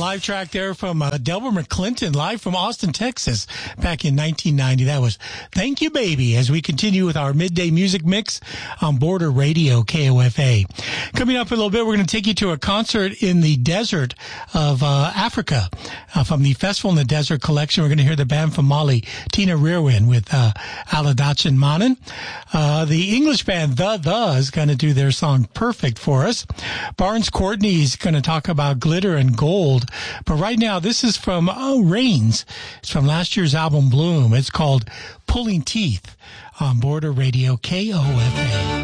live track there from Delbert McClinton, live from Austin, Texas, back in 1990. That was Thank You, Baby, as we continue with our midday music mix on Border Radio, KOFA. Coming up in a little bit, we're going to take you to a concert in the desert of Africa from the Festival in the Desert collection. We're going to hear the band from Mali, Tina Rirwin, with Aladachin Manan. The English band The is going to do their song Perfect for us. Barnes Courtney is going to talk about Glitter and Gold. But right now, this is from Rains. It's from last year's album Bloom. It's called Pulling Teeth on Border Radio, KOFA.